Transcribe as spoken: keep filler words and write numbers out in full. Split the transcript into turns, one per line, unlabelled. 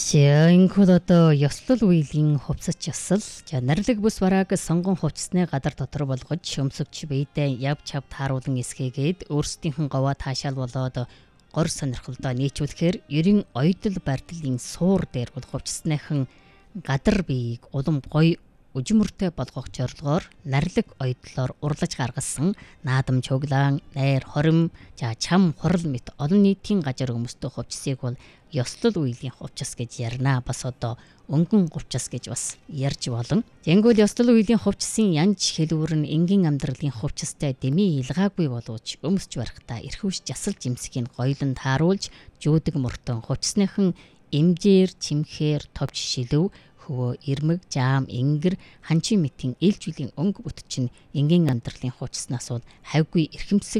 Жинхэнэ одоо ёслол үеийн хувцас ёсол нарилэг бүс барааг сонгон хувцсны гадар дотор болгож өмсөгч бэйдэ явж чав тааруулан эсгээгээд өөрсдийнхэн говаа таашаал болоод гор сонирхолдоо нийцүүлэхээр ерэн ойдол бардлын суур дээр бол хувцсныхан гадар биеийг улам гоё үжимөртэй болгох зорилгоор нарилэг ойдлоор урлаж гаргасан наадам чуглаан найр хорим за чам хурал мэт олон нийтийн гажар өмсдөө хувцсыг бол ёслол үеийн хувцас гэж ярина. Бас одоо өнгөн хувцас гэж бас ярьж болно. Тэнгүүл ёслол үеийн хувцсын янж хэлүүр нь энгийн амьдралын хувцастай дэмий илгаагүй боловч өмсч барахтаа эрхвш жасал жимсгийн гоёлон тааруулж жүүдэг мөртөн хувцсныхан эмжээр чимхээр товч шилв хөө ирмэг жаам ингэр ханчин мэтийн ээлжүүлийн өнгө бүт чинь энгийн амьдралын хувцснаас бол хавьгүй эрхэмсэг